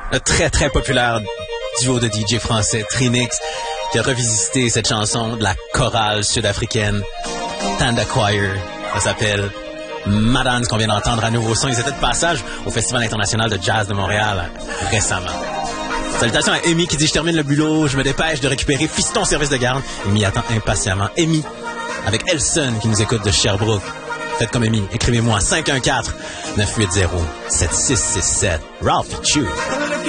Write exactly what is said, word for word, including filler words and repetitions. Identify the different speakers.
Speaker 1: le très très populaire duo de D J français Trinix qui a revisité cette chanson de la chorale sud-africaine Tanda Choir. Ça s'appelle Madame, ce qu'on vient d'entendre à nouveau son. Ils étaient de passage au Festival international de jazz de Montréal récemment. Salutations à Amy qui dit « Je termine le boulot, je me dépêche de récupérer Fiston service de garde. » Amy attend impatiemment. Amy, avec Elson qui nous écoute de Sherbrooke. Faites comme Amy, écrivez-moi cinq un quatre, neuf huit zéro, sept six six sept. Ralph Chu.